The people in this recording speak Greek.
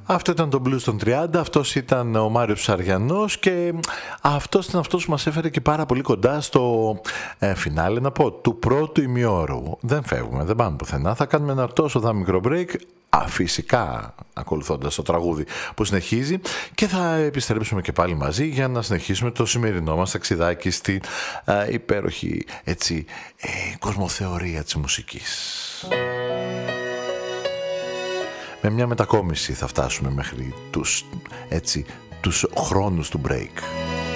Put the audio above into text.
Αυτό ήταν το Blues των 30, αυτός ήταν ο Μάριος Ψαριανός και αυτός ήταν αυτός που μας έφερε και πάρα πολύ κοντά στο φινάλε, να πω, του πρώτου ημιώρου. Δεν φεύγουμε, δεν πάμε πουθενά, θα κάνουμε ένα τόσο μικρό break, φυσικά ακολουθώντας το τραγούδι που συνεχίζει, και θα επιστρέψουμε και πάλι μαζί για να συνεχίσουμε το σημερινό μας ταξιδάκι στην υπέροχη κοσμοθεωρία της μουσικής. Με μια μετακόμιση θα φτάσουμε μέχρι τους χρόνους του break.